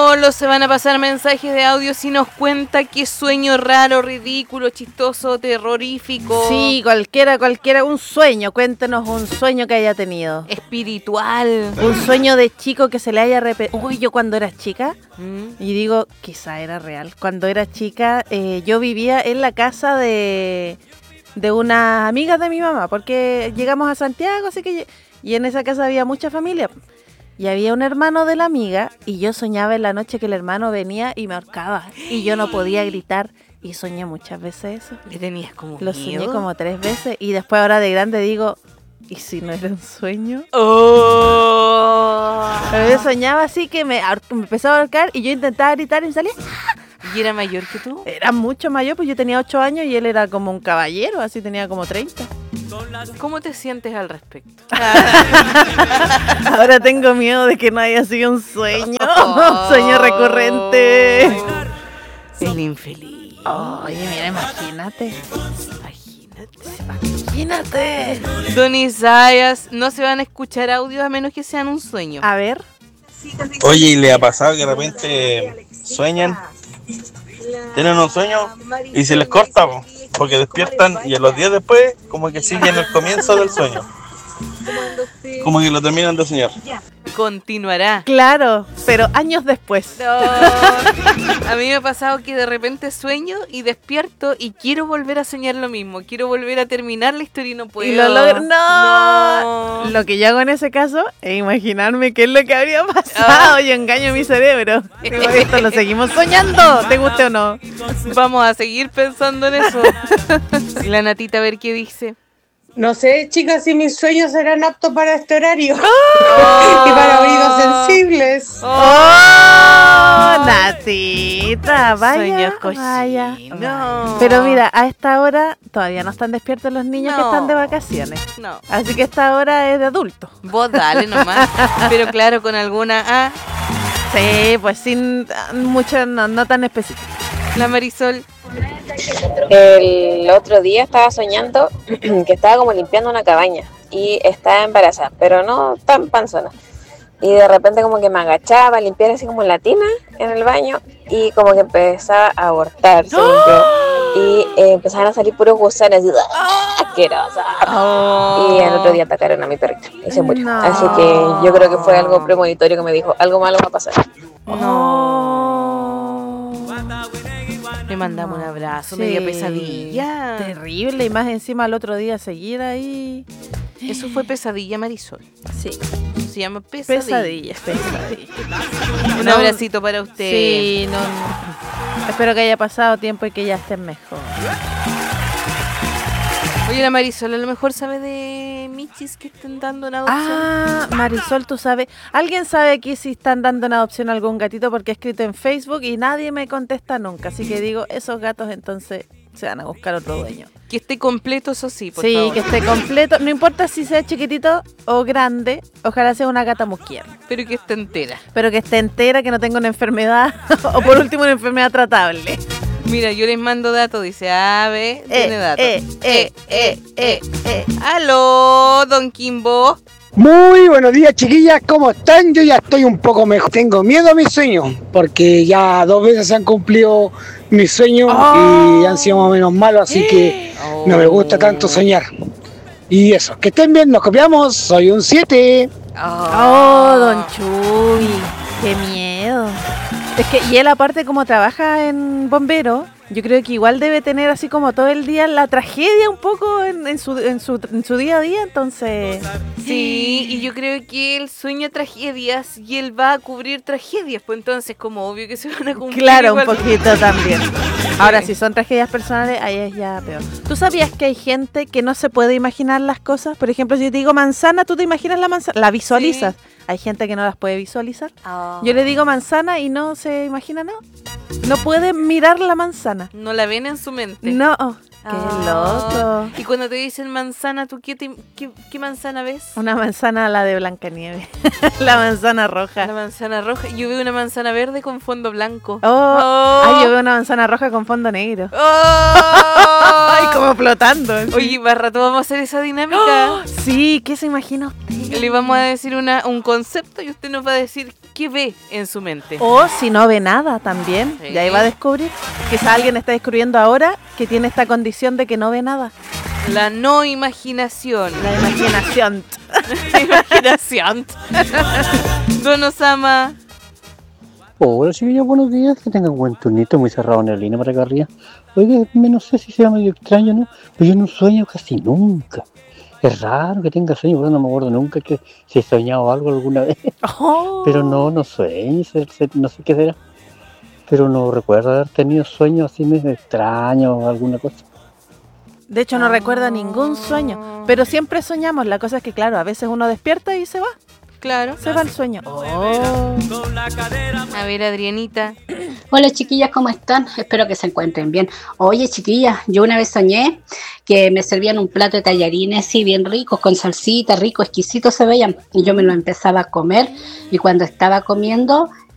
solo se van a pasar mensajes de audio si nos cuenta qué sueño raro, ridículo, chistoso, terrorífico. Sí, cualquiera, un sueño. Cuéntenos un sueño que haya tenido. Espiritual. Un sueño de chico que se le haya repetido. Uy, yo cuando era chica, y digo, quizá era real. Cuando era chica, yo vivía en la casa de unas amigas de mi mamá, porque llegamos a Santiago, así que... Y en esa casa había mucha familia. Y había un hermano de la amiga y yo soñaba en la noche que el hermano venía y me ahorcaba. Y yo no podía gritar y soñé muchas veces eso. ¿Le tenías como Lo miedo? soñé como 3 veces y después ahora de grande digo, ¿y si no era un sueño? ¡Oh! Pero yo soñaba así que me empezaba a ahorcar y yo intentaba gritar y me salía. ¿Y era mayor que tú? Era mucho mayor, pues yo tenía 8 años y él era como un caballero, así tenía como 30. ¿Cómo te sientes al respecto? Ahora tengo miedo de que no haya sido un sueño, un sueño recurrente. El infeliz. Oye, mira, imagínate. Imagínate. Don Isaías, no se van a escuchar audios a menos que sean un sueño. A ver. Oye, ¿y le ha pasado que de repente sueñan? Tienen un sueño y se les corta, porque despiertan y a los días después como que siguen el comienzo del sueño. Como que lo terminan de soñar. Continuará. Claro, pero años después. No. A mí me ha pasado que de repente sueño y despierto y quiero volver a soñar lo mismo. Quiero volver a terminar la historia y no puedo. Y lo logro. ¡No! Lo que yo hago en ese caso es imaginarme qué es lo que habría pasado. Yo engaño mi cerebro. Digo, esto lo seguimos soñando, te guste o no. Vamos a seguir pensando en eso. La Natita, a ver qué dice. No sé, chicas, si mis sueños serán aptos para este horario. Y para oídos sensibles. Natita, vaya. Vaya. No. Pero mira, a esta hora todavía no están despiertos los niños que No. están de vacaciones. No. Así que esta hora es de adultos. Vos dale nomás. Pero claro, con alguna Sí, pues sin mucho, no tan específico. la Marisol. El otro día estaba soñando que estaba como limpiando una cabaña y estaba embarazada, pero no tan panzona. Y de repente como que me agachaba a limpiar así como la tina en el baño y como que empezaba a abortar, según yo. Y empezaban a salir puros gusanos así, asquerosa. Y el otro día atacaron a mi perrito y se murió. No. Así que yo creo que fue algo premonitorio que me dijo, algo malo va a pasar. Le mandamos un abrazo, Sí. media pesadilla. Terrible, y más encima al otro día seguir ahí. Eso fue pesadilla, Marisol. Sí, Se llama pesadilla. pesadilla. Un No. abracito para usted. Sí, no. Espero que haya pasado tiempo y que ya estén mejor. Oye, la Marisol a lo mejor sabe de michis que están dando en adopción. Ah, Marisol, tú sabes. ¿Alguien sabe aquí si están dando en adopción a algún gatito? Porque he escrito en Facebook y nadie me contesta nunca. Así que digo, esos gatos entonces se van a buscar otro dueño. Que esté completo, eso sí, por Sí, favor. que esté completo. No importa si sea chiquitito o grande. Ojalá sea una gata mujer. Pero que esté entera. Pero que esté entera, que no tenga una enfermedad. O por último, una enfermedad tratable. Mira, yo les mando datos, dice Ave, tiene datos. Aló, Don Kimbo. Muy buenos días, chiquillas, ¿cómo están? Yo ya estoy un poco mejor. Tengo miedo a mis sueños, porque ya 2 veces se han cumplido mis sueños y han sido más o menos malos, así que no me gusta tanto soñar. Y eso, que estén bien, nos copiamos, soy un 7. Oh, Don Chuy, qué miedo. Es que, y él aparte como trabaja en bombero, yo creo que igual debe tener así como todo el día la tragedia un poco en su día a día, entonces... Sí, y yo creo que él sueña tragedias y él va a cubrir tragedias, pues entonces como obvio que se van a cumplir. Claro, un igual. poquito también. Ahora, si son tragedias personales, ahí es ya peor. ¿Tú sabías que hay gente que no se puede imaginar las cosas? Por ejemplo, si yo te digo manzana, ¿tú te imaginas la manzana? ¿La visualizas? Sí. Hay gente que no las puede visualizar. Oh. Yo le digo manzana y no se imagina nada. No puede mirar la manzana. No la ven en su mente. No. ¡Qué loco! Y cuando te dicen manzana, ¿tú qué manzana ves? Una manzana, la de Blancanieves. La manzana roja. La manzana roja. Yo veo una manzana verde con fondo blanco. Ay, yo veo una manzana roja con fondo negro. Ay, como flotando. ¿Sí? Oye, más rato vamos a hacer esa dinámica. Sí, ¿qué se imagina usted? Le vamos a decir un concepto y usted nos va a decir qué ve en su mente. O si no ve nada también, Sí. y ahí va a descubrir. Quizá alguien está descubriendo ahora que tiene esta condición de que no ve nada. La no imaginación. La imaginación. La imaginación. Don Osama. Hola chiquillos, buenos días, que tengan buen turnito, muy cerrado en la línea para acá arriba. Oiga, no sé si sea medio extraño, ¿no? Pero yo no sueño casi nunca. Es raro que tenga sueño, pero no me acuerdo nunca que si he soñado algo alguna vez. Oh. Pero no sueño, no sé qué será. Pero no recuerdo haber tenido sueños así medio extraños o alguna cosa. De hecho, no recuerda ningún sueño. Pero siempre soñamos. La cosa es que, claro, a veces uno despierta y se va. Claro. Se va el sueño. Oh. A ver, Adrianita. Hola chiquillas, ¿cómo están? Espero que se encuentren bien. Oye chiquillas, yo una vez soñé que me servían un plato de tallarines, sí, bien ricos, con salsita, rico, exquisitos se veían. Y yo me lo empezaba a comer y cuando estaba comiendo